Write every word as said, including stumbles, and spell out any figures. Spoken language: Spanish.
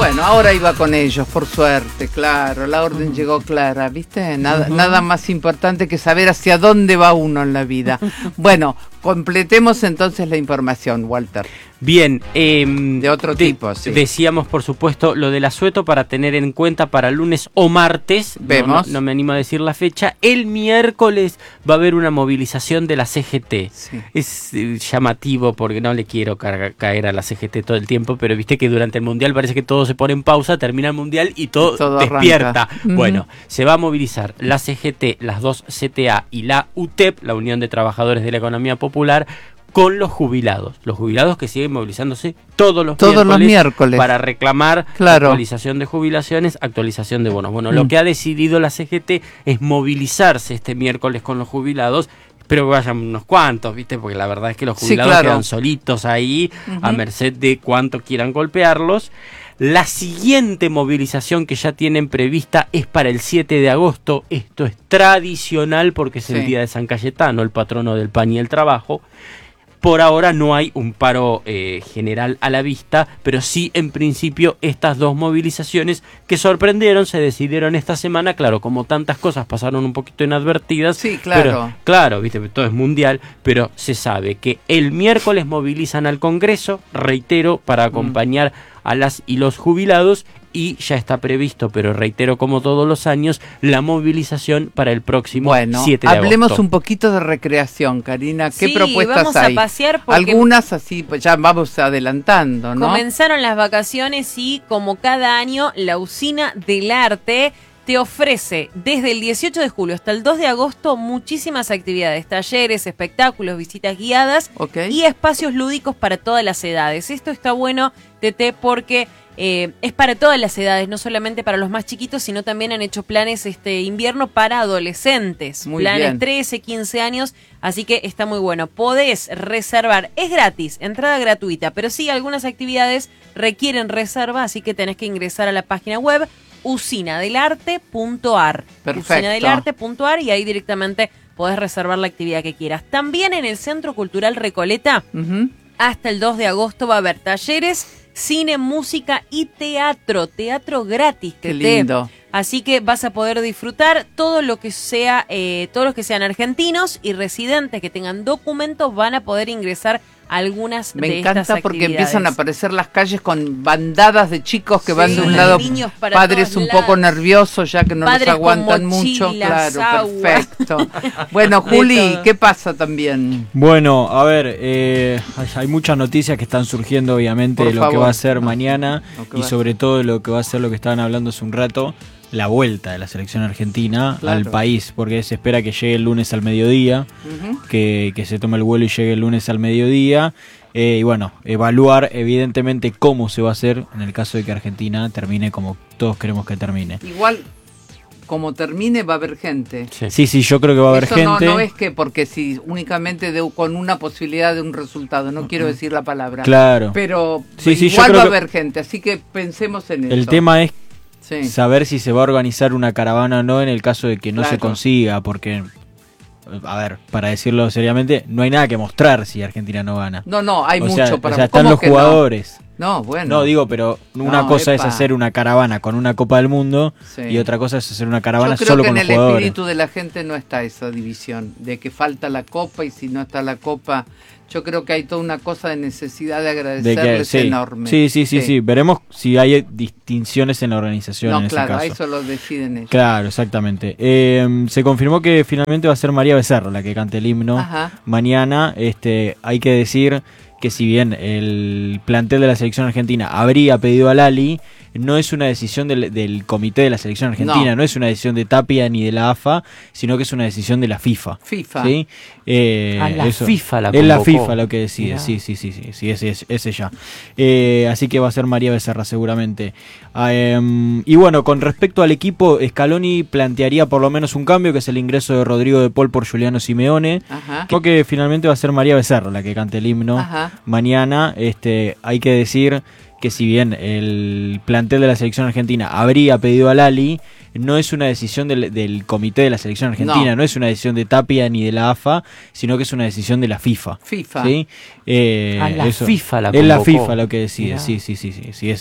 Bueno, ahora iba con ellos, por suerte, claro, la orden uh-huh. llegó clara, ¿viste? Nada, uh-huh. nada más importante que saber hacia dónde va uno en la vida. Bueno, completemos entonces la información, Walter. Bien, eh, de otro de, tipo, sí. Decíamos, por supuesto, lo del asueto para tener en cuenta para lunes o martes. Vemos. No, no, no me animo a decir la fecha. El miércoles va a haber una movilización de la C G T. Sí. Es eh, llamativo porque no le quiero ca- caer a la C G T todo el tiempo, pero viste que durante el Mundial parece que todo se pone en pausa, termina el Mundial y todo, todo despierta. Arranca. Bueno, uh-huh. se va a movilizar la C G T, las dos C T A y la U T E P, la Unión de Trabajadores de la Economía Popular, con los jubilados, los jubilados que siguen movilizándose todos los, todos miércoles, los miércoles para reclamar claro. actualización de jubilaciones, actualización de bonos. Bueno, mm. lo que ha decidido la C G T es movilizarse este miércoles con los jubilados, pero que vayan unos cuantos, ¿viste? Porque la verdad es que los jubilados sí, claro. quedan solitos ahí, uh-huh. a merced de cuánto quieran golpearlos. La siguiente movilización que ya tienen prevista es para el siete de agosto. Esto es tradicional porque es sí. el día de San Cayetano, el patrono del pan y el trabajo. Por ahora no hay un paro eh, general a la vista, pero sí en principio estas dos movilizaciones que sorprendieron, se decidieron esta semana, claro, como tantas cosas pasaron un poquito inadvertidas. Sí, claro. Pero, claro, viste, todo es mundial, pero se sabe que el miércoles movilizan al Congreso, reitero, para acompañar mm. a las y los jubilados, y ya está previsto, pero reitero como todos los años, la movilización para el próximo bueno, siete de agosto. Hablemos un poquito de recreación, Karina. ¿Qué sí, propuestas vamos hay? A pasear porque algunas así, pues ya vamos adelantando, ¿no? Comenzaron las vacaciones y como cada año, la Usina del Arte te ofrece desde el dieciocho de julio hasta el dos de agosto muchísimas actividades, talleres, espectáculos, visitas guiadas okay. y espacios lúdicos para todas las edades. Esto está bueno, Tete, porque eh, es para todas las edades, no solamente para los más chiquitos, sino también han hecho planes este invierno para adolescentes. Muy planes bien. trece, quince años, así que está muy bueno. Podés reservar, es gratis, entrada gratuita, pero sí algunas actividades requieren reserva, así que tenés que ingresar a la página web usina del arte punto a r. usina del arte punto a r y ahí directamente podés reservar la actividad que quieras. También en el Centro Cultural Recoleta, uh-huh. hasta el dos de agosto va a haber talleres, cine, música y teatro. Teatro gratis. Qué lindo. Así que vas a poder disfrutar todo lo que sea, eh, todos los que sean argentinos y residentes que tengan documentos van a poder ingresar a algunas Me de encanta estas porque actividades. empiezan a aparecer las calles con bandadas de chicos que sí, van de un lado, padres un lados. poco nerviosos ya que no padres los aguantan mochilas, mucho. Claro, agua. perfecto. Bueno, Juli, ¿qué pasa también? Bueno, a ver, eh, hay muchas noticias que están surgiendo obviamente Por de lo favor. que va a ser mañana y va. sobre todo lo que va a ser lo que estaban hablando hace un rato, la vuelta de la selección argentina claro. al país, porque se espera que llegue el lunes al mediodía, uh-huh. que, que se tome el vuelo y llegue el lunes al mediodía, eh, y bueno, evaluar evidentemente cómo se va a hacer en el caso de que Argentina termine como todos queremos que termine. Igual, como termine va a haber gente. Sí, sí, sí yo creo que va a haber Eso gente. No, no es que porque si únicamente de, con una posibilidad de un resultado, no quiero decir la palabra. Claro. Pero sí, sí, igual yo va a creo haber gente, así que pensemos en eso. El tema es sí. saber si se va a organizar una caravana o no en el caso de que no claro. se consiga, porque, a ver, para decirlo seriamente, no hay nada que mostrar si Argentina no gana. No, no, hay o mucho sea, para... O sea, están los jugadores. No? no, bueno. No, digo, pero una no, cosa epa. es hacer una caravana con una Copa del Mundo sí. y otra cosa es hacer una caravana Yo creo solo que con en los el jugadores. espíritu de la gente no está esa división, de que falta la Copa y si no está la Copa... Yo creo que hay toda una cosa de necesidad de agradecerles de que, sí. enorme. Sí, sí, sí, sí, sí. Veremos si hay distinciones en la organización no, en claro, ese caso. eso lo deciden ellos. Claro, exactamente. Eh, se confirmó que finalmente va a ser María Becerra la que cante el himno Ajá. mañana. Este, hay que decir que si bien el plantel de la selección argentina habría pedido a Lali, no es una decisión del, del comité de la selección argentina, no. no es una decisión de Tapia ni de la A F A, sino que es una decisión de la FIFA. FIFA. ¿Sí? Eh, ah, la eso. FIFA la Es convocó. la FIFA lo que decide, Mirá. sí, sí, sí, sí, sí, es, es, es ella. Eh, así que va a ser María Becerra seguramente. Eh, y bueno, con respecto al equipo, Scaloni plantearía por lo menos un cambio, que es el ingreso de Rodrigo de Paul por Juliano Simeone. Ajá. Creo que finalmente va a ser María Becerra la que cante el himno Ajá. mañana. Este, hay que decir que si bien el plantel de la selección argentina habría pedido a Lali, no es una decisión del, del comité de la selección argentina, no. no es una decisión de Tapia ni de la A F A, sino que es una decisión de la FIFA. FIFA. ¿Sí? Eh, ah, la eso. FIFA la Es la convocó. FIFA lo que decide, Mirá. sí, sí, sí, sí, sí es,